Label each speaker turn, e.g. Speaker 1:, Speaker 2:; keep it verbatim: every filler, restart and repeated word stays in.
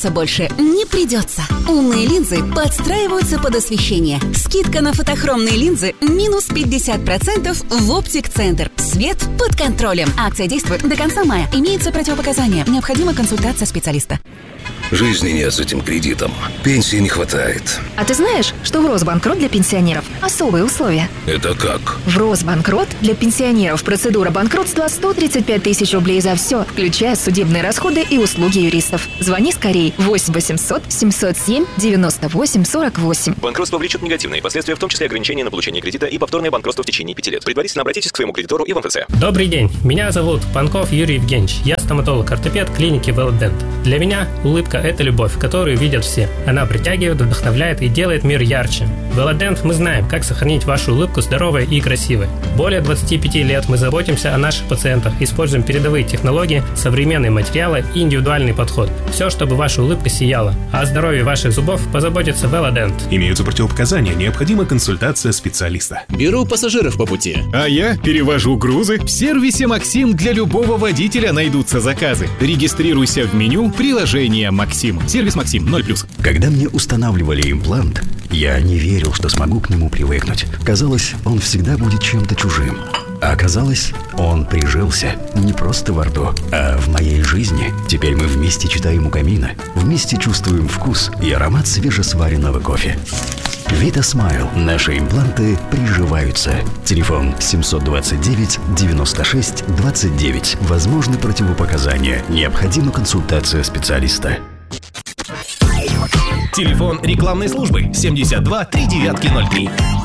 Speaker 1: париться больше не придется. Умные линзы подстраиваются под освещение. Скидка на фотохромные линзы минус пятьдесят процентов в Оптик Центр. Свет под контролем. Акция действует до конца мая. Имеются противопоказания. Необходима консультация специалиста.
Speaker 2: Жизни нет с этим кредитом. Пенсии не хватает.
Speaker 3: А ты знаешь, что в Росбанкрот для пенсионеров особые условия?
Speaker 2: Это как?
Speaker 3: В Росбанкрот для пенсионеров процедура банкротства сто тридцать пять тысяч рублей за все, включая судебные расходы и услуги юристов. Звони скорей восемь восемьсот семьсот семь девяносто восемь сорок восемь.
Speaker 4: Банкротство влечет негативные последствия, в том числе ограничения на получение кредита и повторное банкротство в течение пяти лет. Предварительно обратитесь к своему кредитору и в эм эф цэ.
Speaker 5: Добрый день, меня зовут Панков Юрий Евгеньевич. Я стоматолог-ортопед клиники Велодент. Для меня улыбка – это любовь, которую видят все. Она притягивает, вдохновляет и делает мир ярче. В Велодент мы знаем, как сохранить вашу улыбку здоровой и красивой. Более двадцати пяти лет мы заботимся о наших пациентах, используем передовые технологии, современные материалы и индивидуальный подход. Все, чтобы ваша улыбка сияла. А о здоровье ваших зубов позаботится Велодент.
Speaker 6: Имеются противопоказания, необходима консультация специалиста.
Speaker 7: Беру пассажиров по пути.
Speaker 8: А я перевожу грузы. В сервисе «Максим» для любого водителя найдутся заказы. Регистрируйся в меню приложения «Максим». Сервис «Максим» ноль плюс.
Speaker 9: Когда мне устанавливали имплант, я не верил, что смогу к нему привыкнуть. Казалось, он всегда будет чем-то чужим. А оказалось, он прижился не просто во рту, а в моей жизни. Теперь мы вместе читаем у камина, вместе чувствуем вкус и аромат свежесваренного кофе. Vita Smile. Наши импланты приживаются. Телефон семьсот двадцать девять девяносто шесть двадцать девять. Возможны противопоказания. Необходима консультация специалиста.
Speaker 6: Телефон рекламной службы семьдесят два три девятки ноль три.